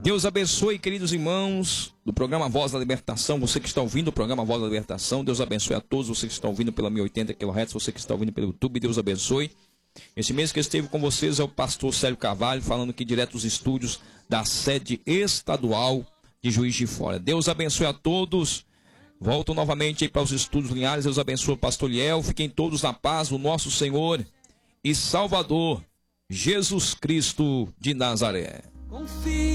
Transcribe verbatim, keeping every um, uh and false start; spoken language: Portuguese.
Deus abençoe, queridos irmãos do programa Voz da Libertação, você que está ouvindo o programa Voz da Libertação, Deus abençoe a todos, você que está ouvindo pela mil e oitenta quilohertz, você que está ouvindo pelo YouTube, Deus abençoe. Esse mês que esteve com vocês é o pastor Célio Carvalho, falando aqui direto dos estúdios da sede estadual de Juiz de Fora. Deus abençoe a todos. Volto novamente aí para os estúdios Linhares. Deus abençoe o pastor Liel. Fiquem todos na paz do nosso Senhor e Salvador, Jesus Cristo de Nazaré. Confia.